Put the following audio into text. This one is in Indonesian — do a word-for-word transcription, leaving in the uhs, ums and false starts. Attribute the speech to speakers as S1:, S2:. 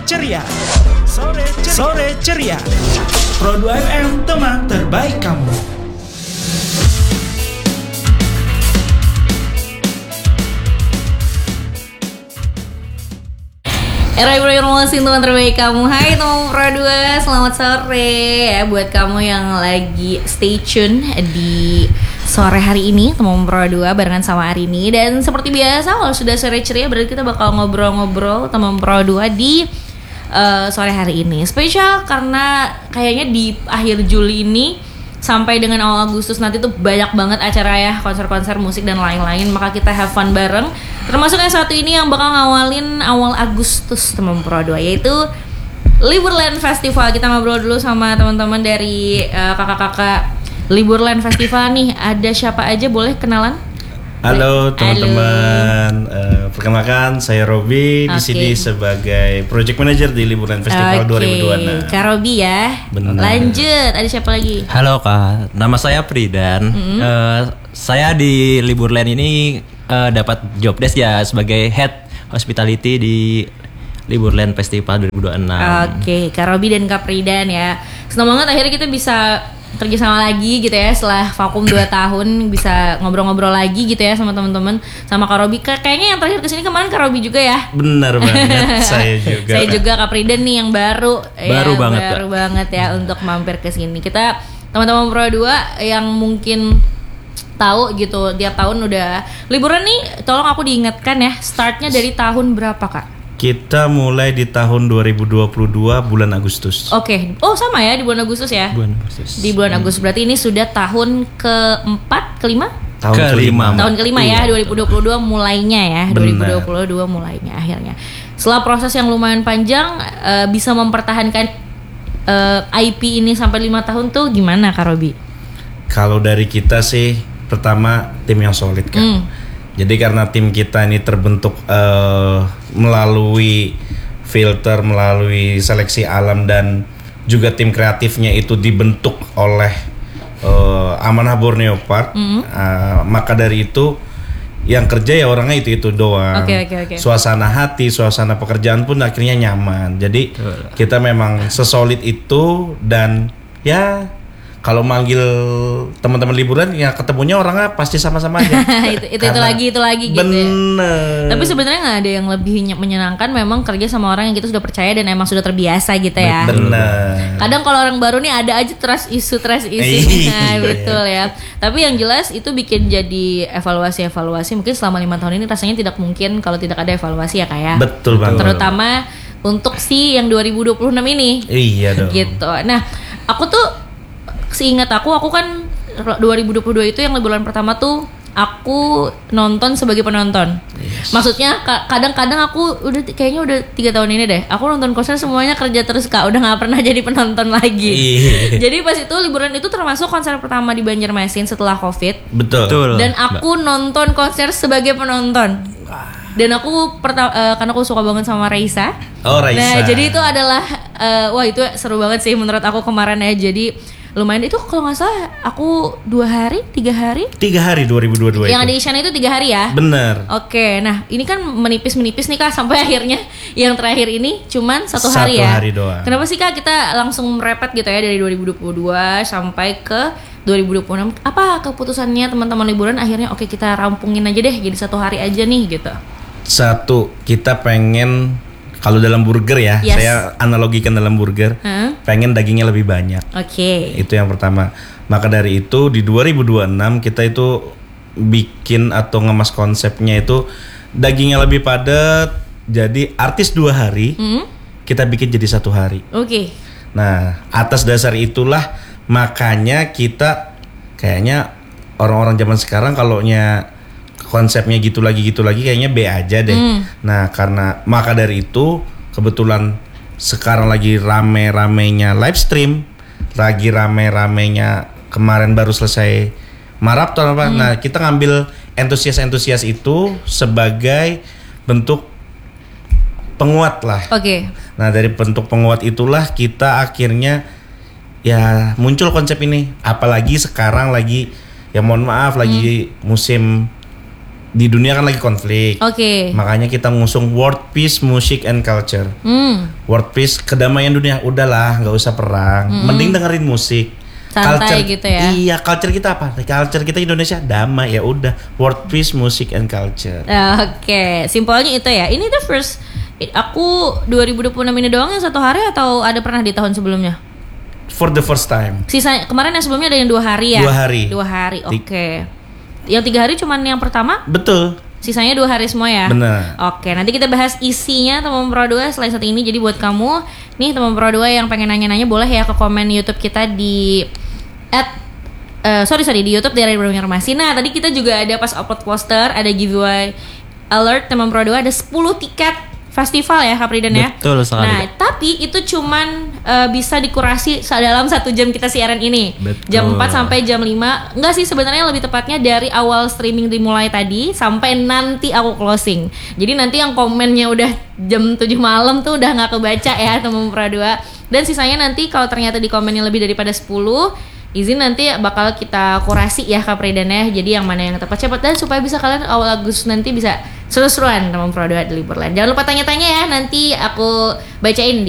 S1: ceria. Sore ceria. Sore ceria. Pro dua F M, teman terbaik kamu.
S2: Era informasi teman terbaik kamu. Hai teman Pro dua, selamat sore ya buat kamu yang lagi stay tune di sore hari ini teman Pro dua barengan sama Arini. Dan seperti biasa kalau sudah sore ceria berarti kita bakal ngobrol-ngobrol teman Pro dua di uh, sore hari ini. Spesial karena kayaknya di akhir Juli ini sampai dengan awal Agustus nanti tuh banyak banget acara ya, konser-konser musik dan lain-lain. Maka kita have fun bareng. Termasuk yang satu ini yang bakal ngawalin awal Agustus teman Pro dua, yaitu Liburland Festival. Kita ngobrol dulu sama teman-teman dari uh, kakak-kakak Liburland Festival nih. Ada siapa aja, boleh kenalan?
S3: Halo teman-teman, uh, perkenalkan saya Robi, okay. Di sini sebagai project manager di Liburland Festival okay. dua ribu dua puluh enam.
S2: Kak Robi ya.
S3: Benar.
S2: Lanjut, ada siapa lagi?
S4: Halo Kak, nama saya Pridan. Mm-hmm. uh, Saya di Liburland ini uh, dapat job desk ya sebagai head hospitality di Liburland Festival dua ribu dua puluh enam.
S2: Oke, okay. Kak Robi dan Kak Pridan ya. Senang banget akhirnya kita bisa kerja sama lagi gitu ya, setelah vakum dua tahun bisa ngobrol-ngobrol lagi gitu ya sama teman-teman, sama Kak Robi. Kayaknya yang terakhir kesini kemarin Kak Robi juga ya.
S3: Benar banget. Saya juga.
S2: Saya juga Kak Pridan nih yang baru.
S4: Baru
S2: ya,
S4: banget.
S2: Baru Kak. banget ya untuk mampir ke sini. Kita teman-teman Pro dua yang mungkin tahu gitu tiap tahun udah liburan nih, tolong aku diingatkan ya, startnya dari tahun berapa Kak?
S3: Kita mulai di tahun dua ribu dua puluh dua bulan Agustus.
S2: Oke, okay. Oh sama ya di bulan Agustus ya.
S4: Bulan Agustus.
S2: Di bulan Agustus berarti ini sudah tahun keempat, kelima?
S3: Tahun
S4: kelima.
S2: Tahun kelima ya, dua ribu dua puluh dua mulainya ya.
S3: Benar.
S2: dua ribu dua puluh dua mulainya akhirnya. Setelah proses yang lumayan panjang, uh, bisa mempertahankan uh, I P ini sampai lima tahun tuh gimana Kak Robi?
S3: Kalau dari kita sih pertama tim yang solid kan. Hmm. Jadi karena tim kita ini terbentuk uh, melalui filter, melalui seleksi alam, dan juga tim kreatifnya itu dibentuk oleh uh, Amanah Borneo Park. Mm-hmm. uh, maka dari itu yang kerja ya orangnya itu itu doang.
S2: Okay, okay, okay.
S3: Suasana hati, suasana pekerjaan pun akhirnya nyaman. Jadi kita memang sesolid itu, dan ya kalau manggil teman-teman liburan ya ketemunya orangnya pasti sama-sama aja.
S2: itu itu, itu lagi itu lagi gitu.
S3: Bener.
S2: Ya. Tapi sebenarnya nggak ada yang lebih menyenangkan memang kerja sama orang yang kita sudah percaya dan emang sudah terbiasa gitu ya.
S3: Bener.
S2: Kadang kalau orang baru nih ada aja trust isu trust isu. Nah, betul ya. Tapi yang jelas itu bikin jadi evaluasi-evaluasi. Mungkin selama lima tahun ini rasanya tidak mungkin kalau tidak ada evaluasi ya Kak ya.
S3: Betul banget.
S2: Terutama untuk si yang dua ribu dua puluh enam ini.
S3: Iya dong.
S2: Gitu. Nah, aku tuh seingat aku, aku kan dua ribu dua puluh dua itu yang liburan pertama tuh aku nonton sebagai penonton. Yes. Maksudnya kadang-kadang aku udah kayaknya udah tiga tahun ini deh, aku nonton konser semuanya kerja terus Kak, udah nggak pernah jadi penonton lagi. Yeah. Jadi pas itu liburan itu termasuk konser pertama di Banjarmasin setelah Covid.
S3: Betul.
S2: Dan aku nonton konser sebagai penonton. Dan aku pertama uh, karena aku suka banget sama Raisa.
S3: Oh Raisa.
S2: Nah jadi itu adalah uh, wah itu seru banget sih menurut aku kemarin ya. Jadi lumayan itu kalau nggak salah aku dua hari tiga hari
S3: tiga hari dua ribu dua puluh dua
S2: yang
S3: itu.
S2: ada di sana itu tiga hari ya.
S3: Bener.
S2: Oke, nah ini kan menipis menipis nih Kak sampai akhirnya yang terakhir ini cuman satu,
S3: satu
S2: hari ya.
S3: Satu hari doang.
S2: Kenapa sih Kak kita langsung merepet gitu ya dari dua ribu dua puluh dua sampai ke dua ribu dua puluh enam? Apa keputusannya teman-teman liburan akhirnya oke kita rampungin aja deh jadi satu hari aja nih gitu?
S3: Satu, kita pengen kalau dalam burger ya, yes. Saya analogikan dalam burger, huh? Pengen dagingnya lebih banyak.
S2: Oke. Okay.
S3: Itu yang pertama. Maka dari itu di dua ribu dua puluh enam kita itu bikin atau ngemas konsepnya itu dagingnya lebih padat. Jadi artis dua hari, hmm? Kita bikin jadi satu hari.
S2: Oke. Okay.
S3: Nah atas dasar itulah makanya kita kayaknya orang-orang zaman sekarang kalaunya konsepnya gitu lagi gitu lagi kayaknya B aja deh. Mm. Nah karena maka dari itu kebetulan sekarang lagi rame-ramenya live stream, lagi rame-ramenya kemarin baru selesai maraton apa. Mm. Nah kita ngambil entusias-entusias itu sebagai bentuk penguat lah.
S2: Oke. Okay.
S3: Nah dari bentuk penguat itulah kita akhirnya ya muncul konsep ini. Apalagi sekarang lagi ya mohon maaf lagi mm. musim di dunia kan lagi konflik.
S2: Oke.
S3: Makanya kita ngusung World Peace, Music and Culture.
S2: Hmm.
S3: World Peace, kedamaian dunia. Udahlah, nggak usah perang. Mending dengerin musik.
S2: Santai gitu ya.
S3: Iya, culture kita apa? Culture kita Indonesia damai, ya udah. World Peace, Music and Culture.
S2: Oke, simpelnya itu ya. Ini the first aku dua ribu dua puluh enam ini doang yang satu hari atau ada pernah di tahun sebelumnya?
S3: For the first time.
S2: Sisa kemarin yang sebelumnya ada yang dua hari ya.
S3: Dua hari.
S2: Dua hari. Oke. Yang tiga hari cuman yang pertama?
S3: Betul.
S2: Sisanya dua hari semua ya?
S3: Benar.
S2: Oke, nanti kita bahas isinya teman Pro dua selain satu ini. Jadi buat kamu nih teman Pro dua yang pengen nanya-nanya boleh ya ke komen YouTube kita di at uh, sorry sorry di YouTube di Radio Banjarmasin. Nah tadi kita juga ada pas upload poster ada giveaway alert teman Pro dua ada sepuluh tiket festival ya Kak Pridan ya.
S4: Betul sekali.
S2: Nah tapi itu cuman uh, bisa dikurasi dalam satu jam kita siaran ini.
S4: Betul.
S2: Jam empat sampai jam lima. Enggak sih sebenarnya lebih tepatnya dari awal streaming dimulai tadi sampai nanti aku closing. Jadi nanti yang komennya udah jam tujuh malam tuh udah nggak kebaca ya teman Pro dua. Dan sisanya nanti kalau ternyata di komennya lebih daripada sepuluh, izin nanti bakal kita kurasi ya Kak Pridan ya. Jadi yang mana yang tepat cepat dan supaya bisa kalian awal Agustus nanti bisa seru-seruan teman Pro dua di Liburland. Jangan lupa tanya-tanya ya, nanti aku bacain di